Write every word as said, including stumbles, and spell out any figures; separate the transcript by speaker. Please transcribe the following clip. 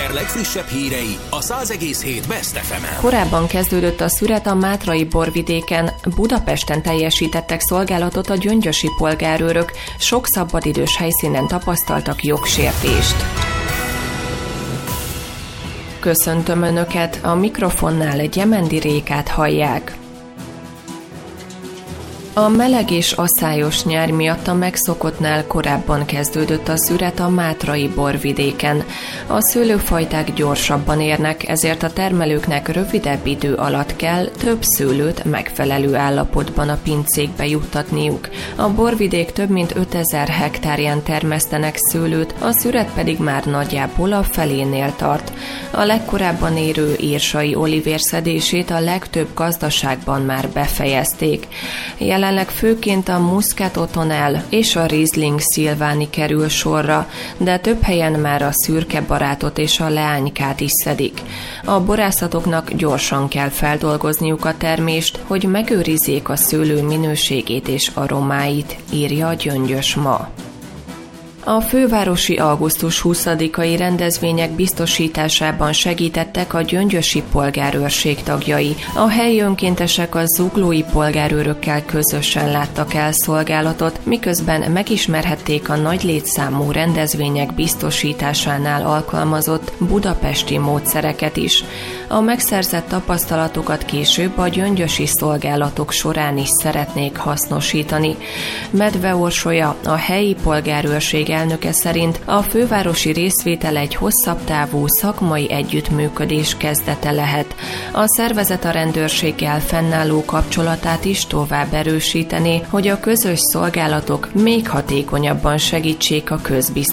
Speaker 1: Eger legfrissebb hírei a száz egész hét Best ef emen.
Speaker 2: Korábban kezdődött a szüret a mátrai borvidéken, Budapesten teljesítettek szolgálatot a gyöngyösi polgárőrök, sok szabadidős helyszínen tapasztaltak jogsértést. Köszöntöm Önöket, a mikrofonnál Gyemendi Rékát hallják. A meleg és asszályos nyár miatt a megszokottnál korábban kezdődött a szüret a mátrai borvidéken. A szőlőfajták gyorsabban érnek, ezért a termelőknek rövidebb idő alatt kell több szőlőt megfelelő állapotban a pincékbe juttatniuk. A borvidék több mint ötezer hektárján termesztenek szőlőt, a szüret pedig már nagyjából a felénél tart. A legkorábban érő írsai olivér szedését a legtöbb gazdaságban már befejezték. Jelenleg főként a Muscat Otonel és a Riesling Szilváni kerül sorra, de több helyen már a szürke barátot és a leánykát is szedik. A borászatoknak gyorsan kell feldolgozniuk a termést, hogy megőrizzék a szőlő minőségét és aromáit, írja a Gyöngyös ma. A fővárosi augusztus huszadikai rendezvények biztosításában segítettek a gyöngyösi polgárőrség tagjai. A helyi önkéntesek a zuglói polgárőrökkel közösen láttak el szolgálatot, miközben megismerhették a nagy létszámú rendezvények biztosításánál alkalmazott budapesti módszereket is. A megszerzett tapasztalatokat később a gyöngyösi szolgálatok során is szeretnék hasznosítani. Medve Orsolya, a helyi polgárőrség elnöke szerint a fővárosi részvétel egy hosszabb távú szakmai együttműködés kezdete lehet. A szervezet a rendőrséggel fennálló kapcsolatát is tovább erősítené, hogy a közös szolgálatok még hatékonyabban segítsék a közbiztonságot.